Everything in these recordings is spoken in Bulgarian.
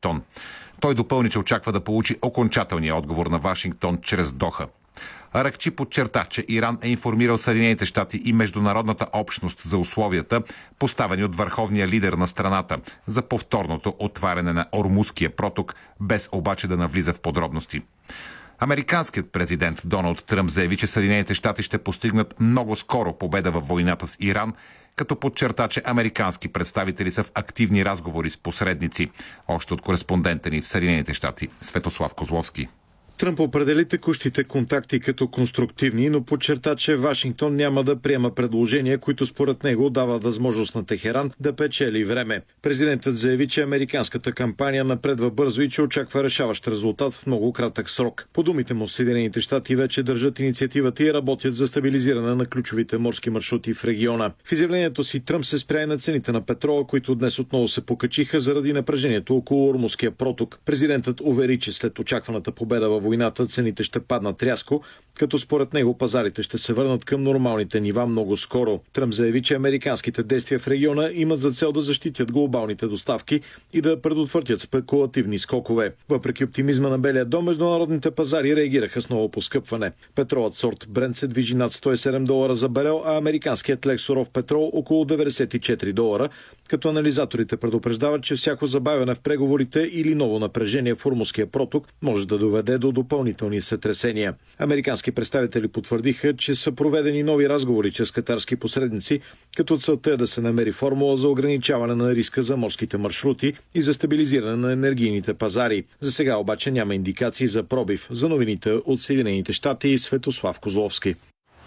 Вашингтон. Той допълни, че очаква да получи окончателния отговор на Вашингтон чрез Доха. Аракчи подчерта, че Иран е информирал Съединените щати и международната общност за условията, поставени от върховния лидер на страната за повторното отваряне на Ормузския проток, без обаче да навлиза в подробности. Американският президент Доналд Тръмп заяви, че Съединените щати ще постигнат много скоро победа във войната с Иран, като подчерта, че американски представители са в активни разговори с посредници. Още от кореспондента ни в Съединените щати Светослав Козловски. Тръмп определи текущите контакти като конструктивни, но подчерта, че Вашингтон няма да приема предложения, които според него дават възможност на Техеран да печели време. Президентът заяви, че американската кампания напредва бързо и че очаква решаващ резултат в много кратък срок. По думите му, Съединените щати вече държат инициативата и работят за стабилизиране на ключовите морски маршрути в региона. В изявлението си Тръмп се спря на цените на петрола, които днес отново се покачиха заради напрежението около Ормузския проток. Президентът увери, че след очакваната победа във войната цените ще паднат рязко, като според него пазарите ще се върнат към нормалните нива много скоро. Тръмп заяви, че американските действия в региона имат за цел да защитят глобалните доставки и да предотвратят спекулативни скокове. Въпреки оптимизма на Белия дом, международните пазари реагираха с ново поскъпване. Петролът сорт Брент се движи над $107 за барел, а американският лек суров петрол около $94, като анализаторите предупреждават, че всяко забавяне в преговорите или ново напрежение в Ормузския проток може да доведе до допълнителни сътресения. Американски представители потвърдиха, че са проведени нови разговори чрез катарски посредници, като целта е да се намери формула за ограничаване на риска за морските маршрути и за стабилизиране на енергийните пазари. За сега обаче няма индикации за пробив. За новините от Съединените щати и Светослав Козловски.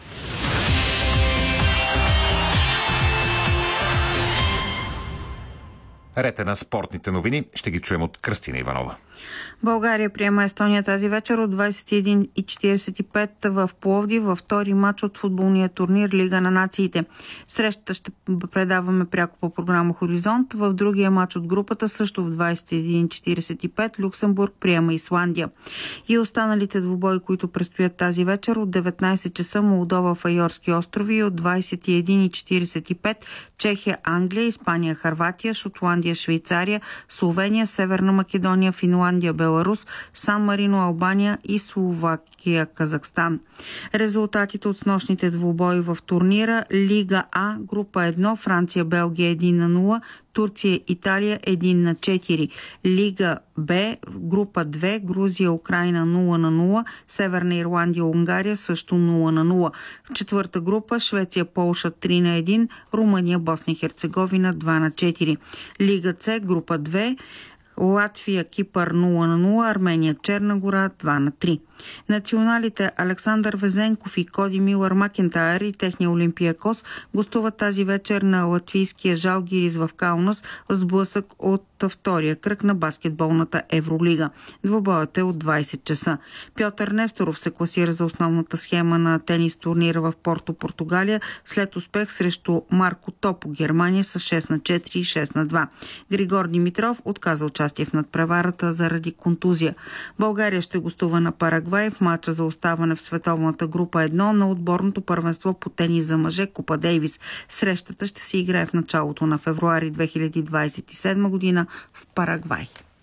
Ред е на спортните новини. Ще ги чуем от Кръстина Иванова. България приема Естония тази вечер от 21:45 в Пловдив във втори матч от футболния турнир Лига на нациите. Срещата ще предаваме пряко по програма Хоризонт. В другия матч от групата също в 21:45 Люксембург приема Исландия. И останалите двубои, които предстоят тази вечер от 19 часа Молдова, Файорски острови и от 21:45 Чехия, Англия, Испания, Хърватия, Шотландия, Швейцария, Словения, Северна Македония, Финландия, Беларус, Сан Марино, Албания и Словакия, Казахстан. Резултатите от снощните двубои в турнира: Лига А, група 1, Франция, Белгия 1-0, Турция, Италия 1-4. Лига Б, група 2, Грузия, Украйна 0-0, Северна Ирландия, Унгария също 0-0. В четвърта група Швеция, Полша 3-1, Румъния, Босна и Херцеговина 2-4. Лига С, група 2, Латвия, Кипър 0-0, Армения, Черна гора 2-3. Националите Александър Везенков и Коди Милър Макентайр и техния Олимпиакос гостуват тази вечер на латвийския Жалгирис в Каунас в сблъсък от втория кръг на баскетболната Евролига. Двубоят е от 20 часа. Пьотър Несторов се класира за основната схема на тенис турнира в Порто, Португалия, след успех срещу Марко Топо, Германия с 6-4 и 6-2. Григор Димитров отказа участие в надпреварата заради контузия. България ще гостува на Парагвай в матча за оставане в световната група 1 на отборното първенство по тенис за мъже Купа Дейвис. Срещата ще се играе в началото на февруари 2027 година в Парагвай.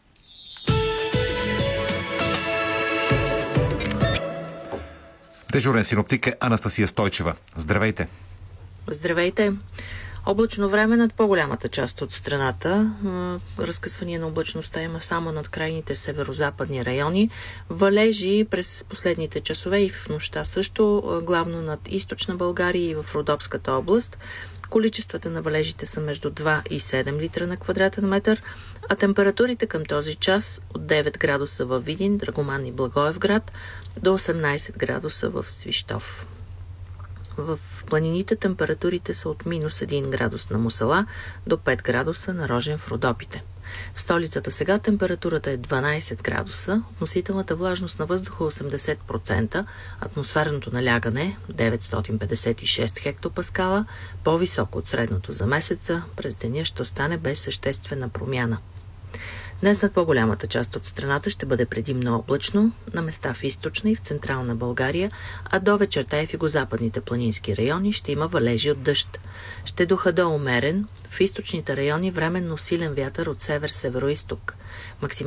Дежурен синоптик е Анастасия Стойчева. Здравейте! Здравейте! Облачно време над по-голямата част от страната. Разкъсвания на облачността има само над крайните северо-западни райони. Валежи през последните часове и в нощта също, главно над източна България и в Родопската област. Количествата на валежите са между 2 и 7 литра на квадратен метър, а температурите към този час от 9 градуса във Видин, Драгоман и Благоевград до 18 градуса в Свищов. В планините температурите са от минус 1 градус на Мусала до 5 градуса на Рожен в Родопите. В столицата сега температурата е 12 градуса, относителната влажност на въздуха 80%, атмосферното налягане 956 хектопаскала, по-високо от средното за месеца, през деня ще остане без съществена промяна. Днес над по-голямата част от страната ще бъде предимно облачно, на места в източна и в централна България, а до вечерта и в югозападните планински райони ще има валежи от дъжд. Ще духа до умерен, в източните райони временно силен вятър от север-североизток.